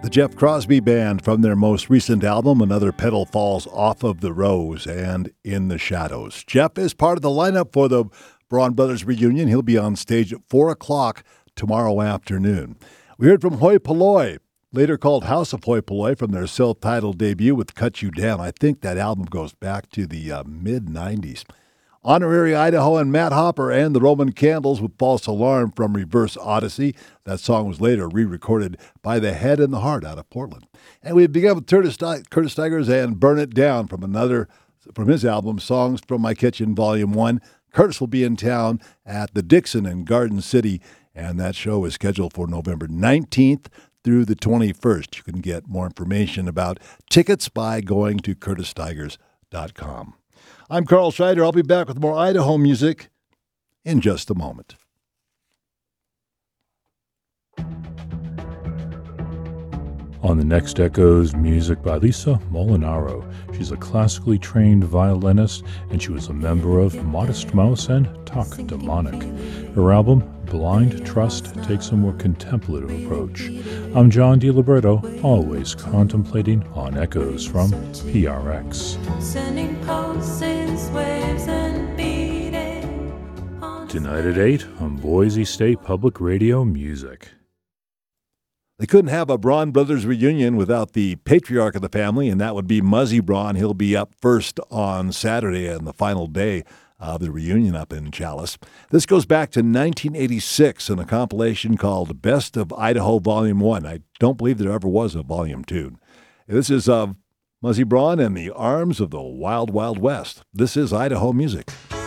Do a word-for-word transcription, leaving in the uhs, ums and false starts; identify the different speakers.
Speaker 1: The Jeff Crosby Band from their most recent album, Another Petal Falls Off of the Rose and In the Shadows. Jeff is part of the lineup for the Braun Brothers reunion. He'll be on stage at four o'clock tomorrow afternoon. We heard from Hoi Polloi, later called House of Hoi Polloi, from their self-titled debut with Cut You Down. I think that album goes back to the uh, mid nineties. Honorary Idaho and Matt Hopper and the Roman Candles with False Alarm from Reverse Odyssey. That song was later re-recorded by The Head and the Heart out of Portland. And we began with Curtis, Curtis Stigers and Burn It Down from another from his album, Songs from My Kitchen, Volume one. Curtis will be in town at the Dixon in Garden City, and that show is scheduled for November nineteenth through the twenty-first. You can get more information about tickets by going to curtis stigers dot com. I'm Carl Scheider. I'll be back with more Idaho music in just a moment.
Speaker 2: On the next Echoes, music by Lisa Molinaro. She's a classically trained violinist, and she was a member of Modest Mouse and Talk Demonic. Her album, Blind Trust, takes a more contemplative approach. I'm John DiLiberto, always contemplating on Echoes from P R X. Sending pulses, waves, and beating tonight at eight on Boise State Public Radio Music.
Speaker 1: They couldn't have a Braun Brothers reunion without the patriarch of the family, and that would be Muzzy Braun. He'll be up first on Saturday and the final day of the reunion up in Challis. This goes back to nineteen eighty-six in a compilation called Best of Idaho Volume one. I don't believe there ever was a Volume two. This is uh, Muzzy Braun and the Arms of the Wild Wild West. This is Idaho music.